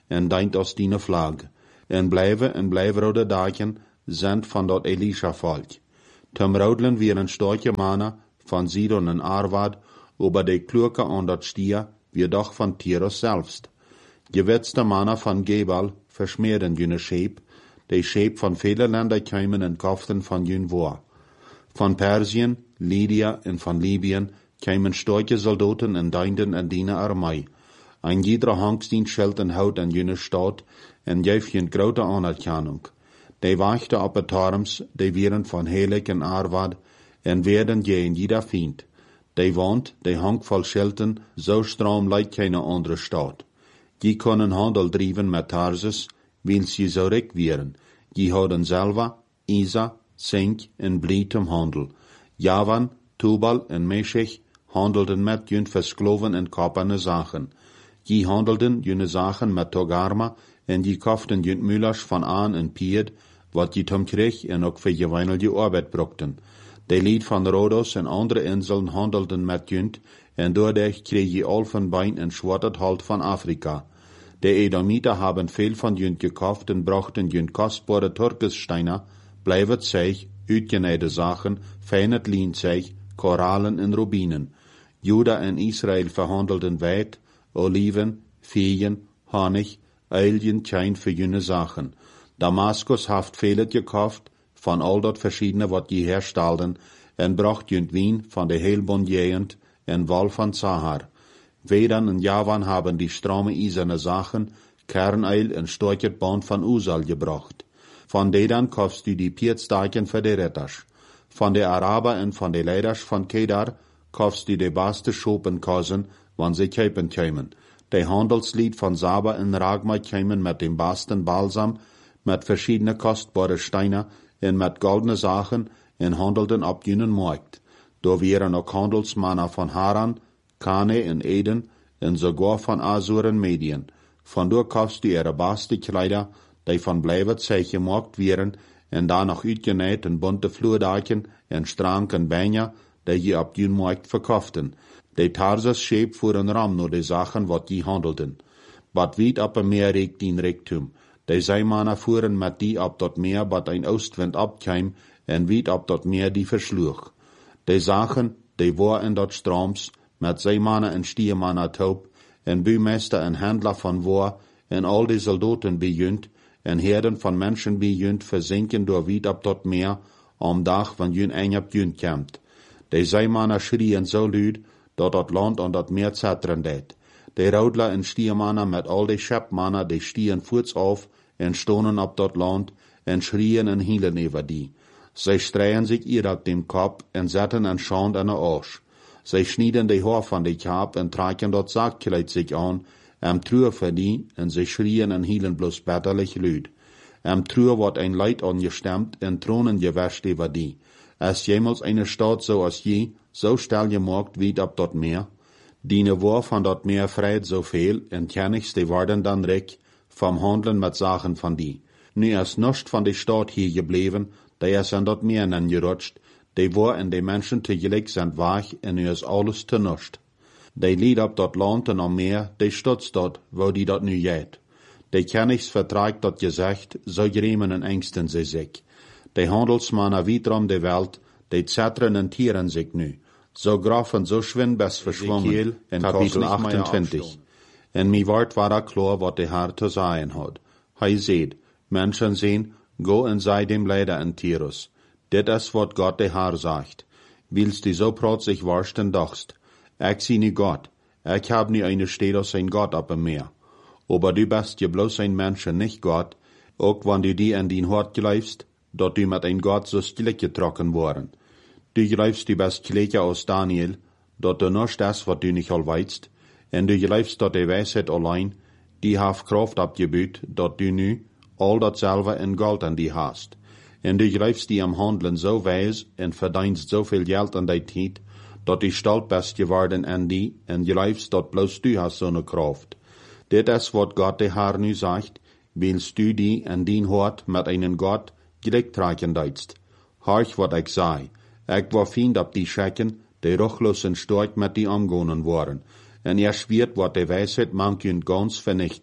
en deint als diene vlag, en blijven rode dagen, zijn van dat Elisha-volk. Tom roudlen weer een storche mana van Sidon en Arvad, over de kluke aan dat stier, wie doch van Tyrus selbst. Gewetste mana van Gebal verschmeerden jene scheep, de scheep van vele Länder kwamen en kauften van jun woor. Van Persien, Lydia en van Libyen kwamen storche soldaten en deinden en diene armei. Ein jeder hangstien Schild en hout en jene stad, en geef jun grote anerkennung. De wachten op het torms, de wieren van Helik en Arvad, en werden je in jeder Fiend. De woont, de hangt vol Schilden, zo stroom lijkt geen andere stad. Die kunnen handel drijven met Tarsus, wils je zo rijk wieren. Die hadden Selva, Isa, Sink en Blietum handel. Javan, Tubal en Meshech handelden met jun verskloven en kapane zaken. Die handelden june zaken met Togarma, en die koften jun Müllers van Aan en Pied, wat die tom kreeg en ook voor je weinig arbeid brokten. De lied van Rhodos en andere inseln handelden met junt, en doordat kreeg je Olfenbein en Schwattert halt van Afrika. De Edomiter haben veel van junt gekocht en brachten junt kostbare Turkessteiner, blijvet zich, uitgenähte Sachen, feinet Lienzeg, Korallen en Rubinen. Juda en Israel verhandelden weit, Oliven, Veen, Honig, Eiljen, Tjein für jene Sachen. Damaskus haft vielet gekauft, van al dat verschiedene wat je herstalden, en bracht junt wien van de heelbon jegend en wal van Sahar. Vedan en Javan haben die strome iserne Sachen, Kerneil en storchet band van Usal gebracht. Van Dedan kaufst du die Pietstaken für de Retters. Van de Araber en van de Leiders van Kedar kaufst du de beste Schopenkosen, wann sie käpen kämen. De Handelslied van Saba en Ragma kämen met dem basten Balsam, met verschiedene kostbare Steine en met goldene Sachen en handelden op junen markt. Do wären ook handelsmannen van Haran, Kane en Eden en sogar van Asur en Medien. Van door kaufst du ihre beste Kleider, die van blijvet zij gemaakt wären en daar nog uitgenäht en bunte Vloerdaken en stranken Beine, die je op jun markt verkauften. De Tarsus scheep voor een ram nur de Sachen wat die handelden. Wat wiet op een meer reekt dien rektum. De Zeemannen fuhren met die op dat meer, wat een oostwind opkwam, en wiet op dat meer die versloeg. De zagen, de war in dat strooms, met Zeemannen en Stiermannen taub, en buurmeester en handler van war, en al die soldaten bejunt, en herden van mensen bejunt, verzinken door wiet op dat meer, om dag van jun eng op jun komt. De Zeemannen schrien zo luid, dat land aan dat meer zetteren deed. De Roudler en Stiermannen met al de Schepmannen, die stieren voets af en stonen op dat land en schrien en hielen over die. Zij streien zich ieder dem Kopf en zetten een Schand aan de Arsch. Zij schnieden de Haar van de Kap en traken dat Saakkleid zich aan, truur voor die, en zij schrien en hielen bloos bitterlich luid. Truur wordt een Leid angestemmt en Thronen gewäscht over die. Als jemals eine Stadt zoals je, zo stel je maakt wiet op dat meer. Die war van dat meer vreit zoveel en kennigs die worden dan rijk vom handelen met zaken van die. Nu is nichts van de stad hier gebleven, die is aan dat meer nan gerutscht, die war en de mensen tegelijk zijn weg en nu is alles te nichts. Die lied op dat land en am meer, die stutzt dat, wo die dat nu jet. Die kennigs vertraagt dat gezegd, zo gremen en engsten ze zich. De handelsmannen wietrom de welt, die zetteren en tieren zich nu. Zo graf en zo schwind best verschwommen, in kapitel 28. En mi wordt war klar wat de Herr te zeggen had. Hij zeid, mensen zien, go en sei dem Leider in Tyrus. Dit is wat Gott de Herr sagt. Willst du so protzig warsten dachst. Ik zie nu Gott. Ik hab nu eine Stede als ein Gott op een meer. Aber du bist je bloß ein Mensch en nicht Gott, ook wann du die in dien Hort geleifst, dat du met ein Gott so stille getrokken worden. Du geleifst die best kleedje als Daniel, dat du nichts das, wat du nicht al weitst, en du geleifst dat de wijsheid allein, die haf kraft abgebuut, dat du nu al datzelfde in Gold an die hast. En du geleifst die am Handeln so wijs en verdienst zoveel geld an die tijd, dat du stolz best geworden an die, en geleifst dat bloß du hast so ne kraft. Dit is wat Gott de Herr nu sagt, willst du die en dien Hort met einen Gott gelijk traken deitst. Harch wat ik zei. Ik war fiend op die Schecken, die ruchlos en stork met die omgonen waren. En schwiert wat de wijsheid mank jun gans vernichten,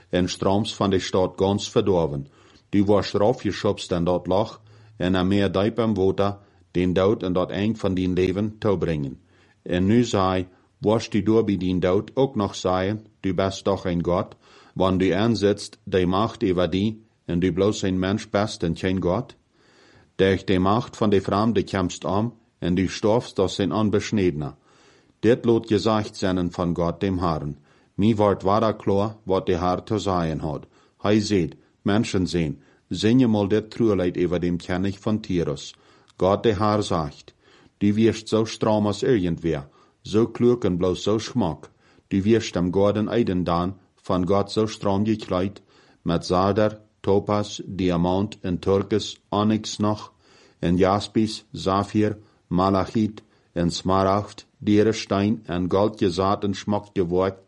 en Stroms van de Stadt ganz verdorven. Du warst raufgeschubst in dat Loch, en am meer diep am Water, den Dood en dat eind van dien leven toebringen. En nu zei, warst du door bij dien Dood ook nog zeggen, du bist doch ein Gott, wann du aanzitst, die Macht über die, en du bloß ein Mensch bist en kein Gott? Durch die Macht von de Fremde kämpfst en du storfst als ein Unbeschniedener. Dit lot gesagt sein von Gott dem Herrn. Mi ward wada klar, wat de Herr zu sagen hat. Hij seht, Menschen sehen, singe mal dit Trueleid über dem König von Tyrus. Gott der Herr sagt, du wirst so stram als irgendwer, so klug und bloß so schmack. Du wirst am Gordon Eiden dann, von Gott so stram gekleid, mit Sarder, Topas, Diamant und Türkis, Onyx noch, en Jaspis, Saphir, Malachit, en Smaragd, Dierenstein en Gold gesaat en schmack geworkt,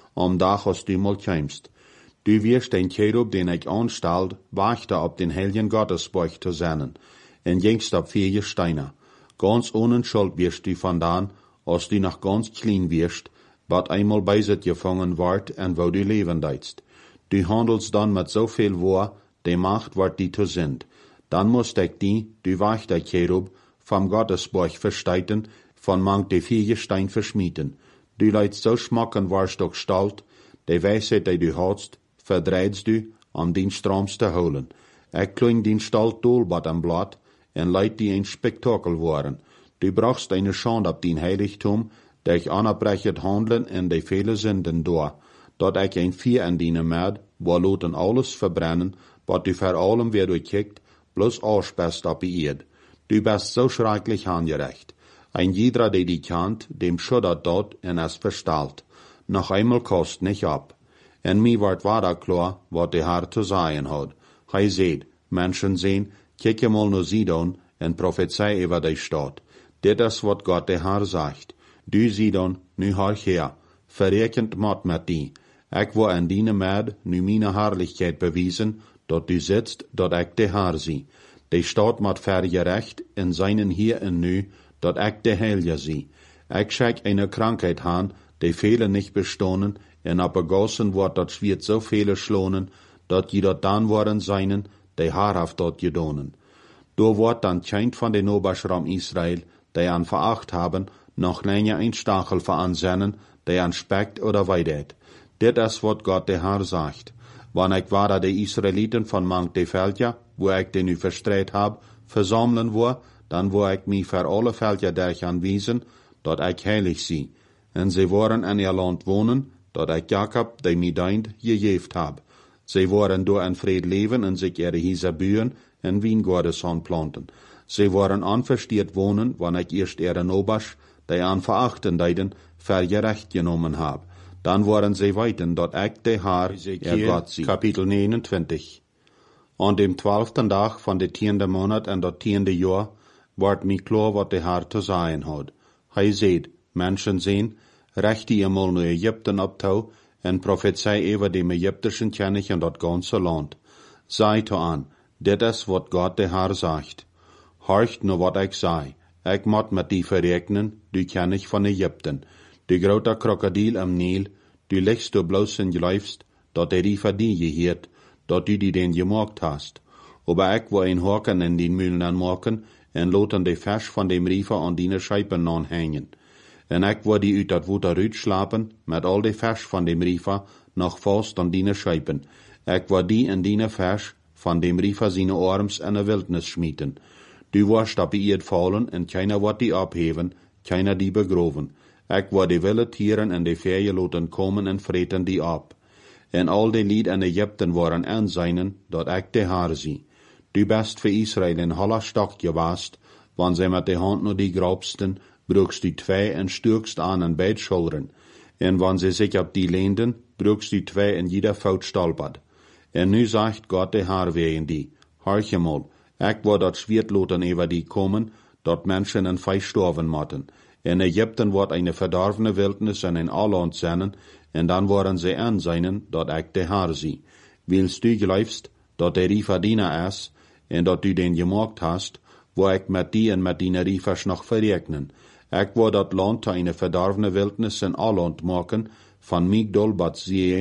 dag als du mal kämst. Du wirst den Cherub, den ich anstalt, wachte op den heiligen Gottesborg zu sehnen, en jengst op 4 Steine. Ganz ohne Schuld wirst du vandaan, als du noch ganz clean wirst, wat einmal beiset gefangen ward en wo du leben deitst. Du handelst dann mit so viel Wahr, die Macht ward die zu sind. Dann musst ich die, du wachte Cherub, vom Gottesborg versteiten, von manch de 4 Stein verschmieden. Du leidst so schmacken warst doch stalt, de Weisheit, die du hast, verdreidst du, den Stroms zu holen. Ich kling den Stalt dolbad am Blatt, en leid die ein Spektakel waren. Du brauchst eine Schande ab den Heiligtum, der ich anabrechet handeln en de viele Sünden da, dort ich ein Vier an diene Merd, wo loten alles verbrennen, wat du vor allem wer du kickt, bloß ausspäst ab ihr. Du bist so schrecklich angerecht. Ein jeder, der die kennt, dem schuddert dort en es verstalt. Noch einmal kost nicht ab. En mi ward wada klar, wat der Herr zu sagen hat. Hij seht, Menschen sehen, kicke mal nur Sidon en prophezei über die Stadt. Dit is wat Gott der Herr sagt. Du Sidon, nu horch her, verrekend mat met die. Ich wo an diene Merd nu meine Herrlichkeit bewiesen, dort du sitzt, dort ich der Herr sie. Die Stadt mat vergerecht in seinen hier en nu, dort ich der Heilige sie. Ich schick eine Krankheit han, die viele nicht bestohnen, en abgegossen wird, dort wird so viele schlonen, dort jeder dann worden seinen, die haarhaft dort gedonen. Do wird dann kein von den Oberschraum Israel, die an veracht haben, noch länger ein Stachel veransennen, die an speckt oder weidet. Dit is wat Gott der Herr sagt. Wann ich war die Israeliten von manch de Felder, wo ich den nu verstreit hab, versammeln war, dann wo ich mich für alle Felder durch anwiesen, dort ich heilig sie. En sie waren in ihr Land wohnen, dort ich Jakob, der mi deint, gejeft hab. Sie waren door in Fried leben en sich ihre Häuser bühen en Wiengordes planten. Sie waren anverstiert wohnen, wann ich erst ihren Obersch, die an verachten deiden, vergerecht genommen hab. Dann waren sie weiten, dort ich der Herr, ihr Gott sie. Kapitel 29. An dem 12. Tag von der 10. Monat en dat 10. Jahr, ward mi klar, wat der Herr zu sagen hat. Hij seht, Menschen sehen, rechte ihr mal nur Ägypten abtau, en prophezei über dem ägyptischen König en dat ganze Land. Seid an, dit is wat Gott der Herr sagt. Horcht nur wat ich sei. Ich mot mit die verregnen, du König von Ägypten. Du groter Krokodil am Nil, du legst du bloß in läufst, dat der die verdien gehiert, dat du die den gemacht hast. Aber ich wo ein Haken in den Mühlen anmachen, en loten de Fisch von dem Riefer an die Scheiben anhängen. En ich wo die uit dat Water schlapen, mit all de Fisch von dem Riefer noch fast an die Scheiben. Ich wo die in die Fisch von dem Riefer seine Arms in der Wildnis schmieden. Du warst ab ihr fallen, en keiner wird die abheben, keiner die begroven. Ich wo die wilde Tieren en de Ferien loten kommen en vreten die ab. En al die Lied in Ägypten waren aanseinen, dat ich der Herr sie. Du bist für Israel in holler Stock gewast, wann sie mit der Hand nur die grobsten, brugst du 2 en stürkst an en beid Schultern. En wann sie sich ab die lehnden, brugst du 2 in jeder Faut stolpert. En nu sagt Gott der Herr wegen die, horche mal, ich wo dat Schwertloten über die kommen, dort Menschen en Fei storven motten. In Ägypten wird eine verdorvene Wildnis in ein Alland sein, en dann waren sie anseinen, dort ich der Herr sie. Willst du glaubst, dort der Riefer diener ist, en dort du den gemacht hast, wo ich mit die en mit die Riefers noch verregnen. Ich wo dat Land eine verdorvene Wildnis in Alland machen, von Migdol bat sehen,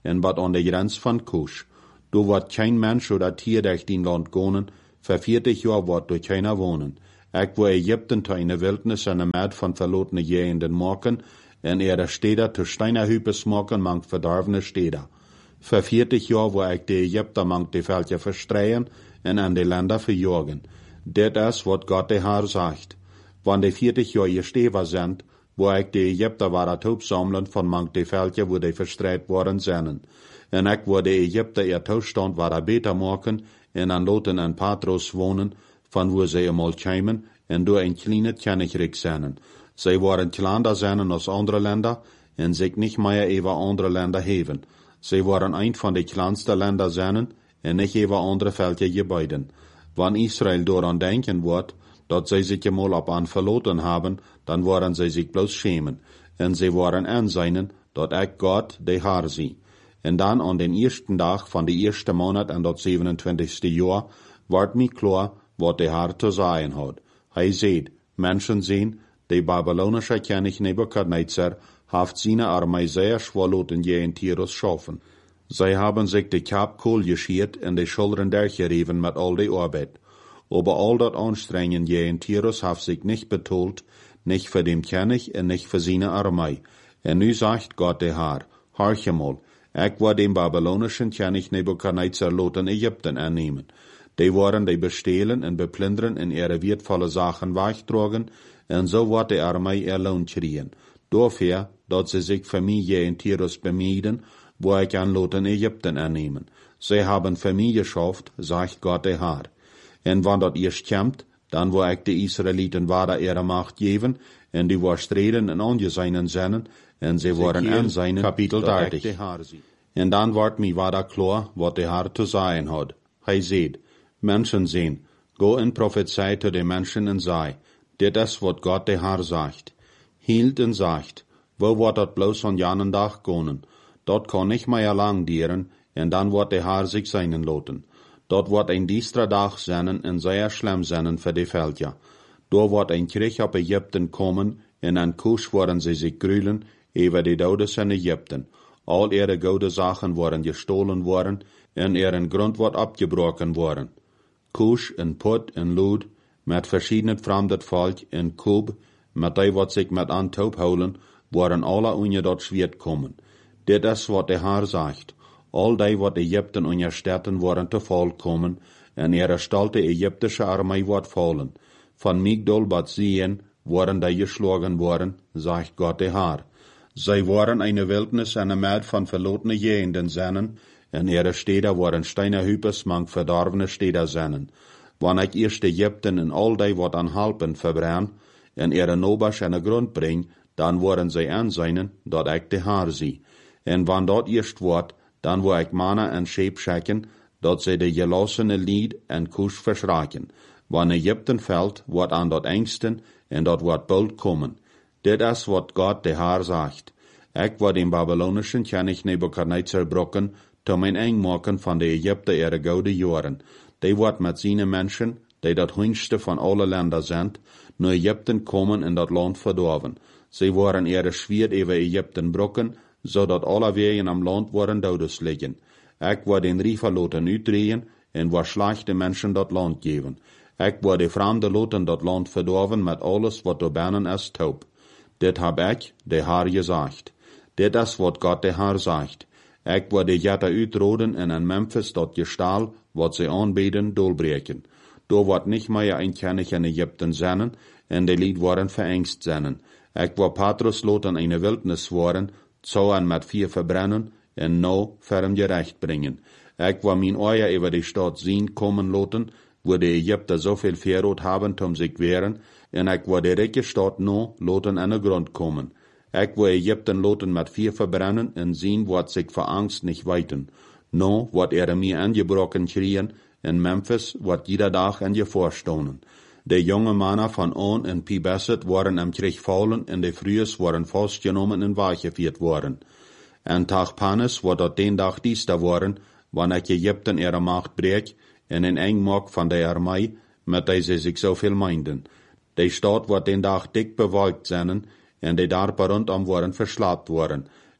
en wat aan de grens van Kush. Do wordt kein Mensch oder Tier durch die Land gonen, für 40 Jahre wordt door keiner wohnen. Ik wo Ägypten to eine Wildnis en een Mad van verlotene Jehenden maken, en ihre Städter zu Steinerhüpes machen, mang verdarvene Städter. Für 40 Jahre wo ik de Ägypter mang de Völker verstreien en an de Länder verjagen. Dit is wat Gott de Herr sagt. Wann de 40 Jahre gesteven sind, wo ik de Ägypter war sammeln von mang de Völker, wo de verstreit worden zijn. En ik wo de Ägypter ihr Toestand war beter maken, en an loten en Patros wohnen, van wo ze eenmaal kwamen, en door een kleine Königreich zijn. Zij waren kleiner zijn als andere Länder, en zich niet meer über andere Länder heven. Zij waren een van de kleinste Länder zijn, en niet über andere Völker gebeiden. Wann Israel daran denken wordt, dat zij zich eenmaal op aan verloten hebben, dan waren zij zich bloos schämen, en zij waren aanzien, dat ik Gott de Herr zie. En dan aan den eersten dag van de eerste maand en dat 27e jaar, wordt mij klaar wat de Herr te zeggen had. Hij zei, Menschen zien, de babylonische König Nebukadnezar heeft zijn armee zeer schwaloten je in Tyrus schaffen. Zij hebben zich de kap kool geschiert en de schulden dergereven met al de arbeid. Aber all dat anstrengen je in Tyrus heeft zich niet betoeld, nicht für den König en nicht für seine Armee. En nu sagt Gott de Herr, horche mal, ik word den babylonischen König Nebukadnezar loten Ägypten annehmen. Die waren die bestehlen en beplunderen en ihre wertvolle Sachen wegtragen, en so wordt de Armee ihr Lohn kriegen. Dafür, dat sie sich für mich je in Tyrus bemieden, wo ich an loten Ägypten annehmen. Sie haben für mich geschafft, sagt Gott der Herr. En wann dat erst kommt, dann wo ich die Israeliten wahre ihre Macht geben, en die war streden en angeseinen seinen, en sie waren an seinen, Kapitel 30. En dan wordt mij wahre klar, wat de Herr te zeggen had. Hij zei, Menschen sehen, go en prophezei zu den Menschen en sei, dit is wat Gott de Herr sagt. Hielt en sagt, wo wordt dat bloos van janen dag gonen? Dat kan nicht mehr lang dieren, en dan wordt de Herr sich seinen loten. Dat wordt een diestra dag zijn en zeer schlimm zijn voor de Völker. Door wordt een Krieg op Ägypten komen, en an Kush worden sie sich grülen, über die Dodes in Ägypten. All ihre gode Sachen worden gestohlen worden, en ihren Grund wordt abgebrochen worden. Kush en Put en Lud, met verschiedenen fremdet Volk en Kub, met die wat zich met aan taub houden, worden alle onder dat Schwert komen. Dit is wat de Herr sagt. All die wat Ägypten und ihr Städten worden te Fall kommen, en ihre stolte ägyptische Armee wordt fallen. Von Migdol bat Sien worden die geschlagen worden, sagt Gott der Herr. Zij waren eine Wildnis en een Mad van verlotene Jehenden zijn, en ihre Städte waren Steinerhüpes mang verdorvene Städte zijn. Wann ik eerst Ägypten en all die wat an Halpen verbrenn, en ihre Nobers an de Grund bring, dan worden zij aanzien, dat ik de Herr zie. En wann dat eerst wordt, dan wil ik Mana en Scheep schicken, dat zij de gelossene Lied en Kush verschraken. Wann Ägypten fällt, wordt aan dat engsten, en dat wordt bald kommen. Dit is wat Gott de Herr sagt. Ik wil den babylonischen König Nebukadnezar brokken, te mijn eng maken van de Ägypter ihre gode jaren. Die wordt met zijn Menschen, die dat hunste van alle Länder sind, naar Ägypten komen en dat land verdorven. Zij waren ihre Schwert über Ägypten brokken, zodat alle wegen am land worden dodes liggen. Ik wil den Riefer loten uitdrehen, en wil slechte Menschen dat land geven. Ik wil de vreemde loten dat land verdorven met alles wat door binnen is taub. Dit heb ik, de Herr, gesagt. Dit is wat Gott de Herr sagt. Ik wil de Jätter uitroden en in Memphis dat Gestahl, wat ze aanbeden, dolbreken. Door wordt niet meer een König in Ägypten zijn, en de lied worden verengst zijn. Ik wil Patros loten eine Wildnis worden, zouden met 4 verbrennen, en nou ferm gerecht brengen. Ik wil mijn oor über die Stadt zien komen loten, wo de Ägypter zoveel verrood hebben om zich wehren, en ik wil de rijke stad nou loten aan de grond komen. Ik wil Ägypten loten met 4 verbrennen en zien wat zich voor angst niet weten. Nou wordt mir aangebroken kriegen, en Memphis wordt jeder dag aan je voorstonen. De jonge mannen van On en Pibeset worden am Krieg fallen en de Frühes worden vastgenomen en weggevierd worden. En Tachpanes wordt dat den dag diester worden, wanneer Ägypten ihre Macht breekt en een eng maakt van de Armee, met die ze zich zoveel meinden. De stad wordt den dag dik bewolkt zijn, en de dorpen rondom worden verslaapt worden.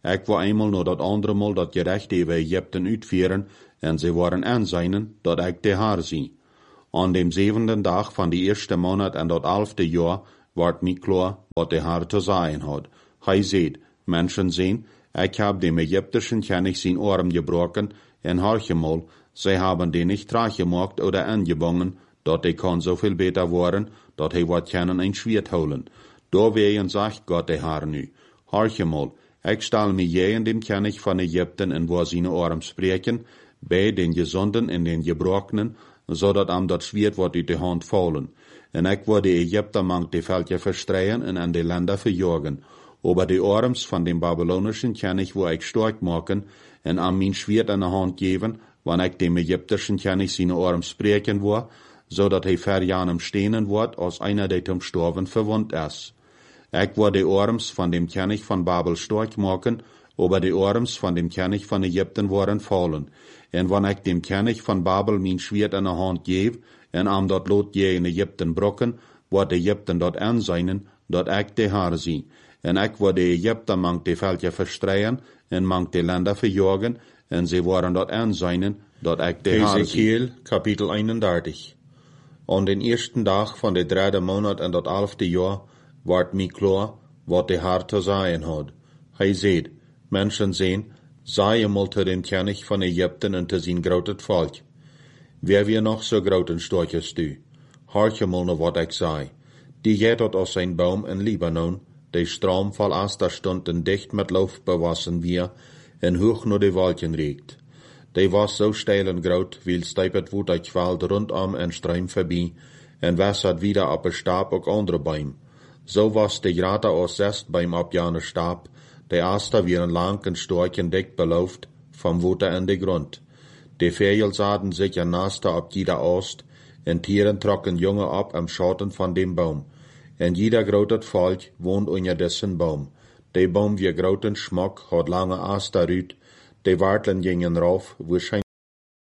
Ik wil einmal nur dat andere Mal dat Gerecht über Ägypten uitvieren, en ze waren aanzijnen dat ik de haar zie. An dem 7. Dag van die eerste Monat en dat 11e jaar wordt mij klaar wat de haar te zeggen had. Hij zei, mensen zien, ik heb dem Ägyptischen König zijn arm gebroken, en harchemal, zij hebben die niet teruggemaakt oder angebonden, dat die kan zoveel beter worden, dat hij wat kunnen een Schwert holen. Doorwegen zegt God de haar nu, harchemal, ik stel mij je en dem König van Ägypten en waar zijn arm spreken, bij den gezonden en den gebrokenen, zodat am dat Schwert wordt uit de hand vallen. En ik wil de Ägypter mang de veldje verstreien en aan de Länder verjagen. Aber de arms van den babylonischen König wil ik sterk maken en aan mijn Schwert in de hand geven, wanneer ik dem Ägyptischen König zijn arm spreken wil, zodat hij verjanem stenen wordt als einer die zum Sterben verwund is. Ik wil de arms van dem König van Babel sterk maken, aber de arms van dem König van Ägypten worden vallen. En wanneer ik dem König van Babel mijn Schwert in de hand geef, en am dat lot je in Ägypten brokken, wordt Ägypten dat aanzijnen, dat ik de haar zie. En ik wil de Ägypter mang de veldje verstreien, en mang de Länder verjagen, en ze worden dat aanzijnen, dat ik de haar zie. Ezekiel, kapitel 31. An den eersten dag van de 3e Monat en dat 11e jaar, wordt mij klaar, wat de haar te zeggen had. Hij zei, mensen zien, sei mal te dem König van Ägypten en te zijn groot volk. Wer wir noch so groot en sterk als du? Hartje mal naar wat ik zei. Die geht dort aus sein Baum in Libanon, de Strom voll Aster stund en dicht met Luft bewassen wir, en hoch nur de Wolken regt. De was so steil en groot, wie steipet wo de kwalt rundom en Streim vorbei, en wässert wieder op een Stab ook andere Bäum. So was de Grate aus 6 beim abjane Stab, de Aster wieren lang en stark en dicht beloofd, vom Wuter in de Grund. De Vögel sahen sich en Naster op jeder Ost, en Tieren trocken Junge ab am Schatten von dem Baum. En jeder groot Volk wohnt unter dessen Baum. De Baum wie groot en schmock, had lange Aster rüt, de Wartlen gingen rauf, wo schein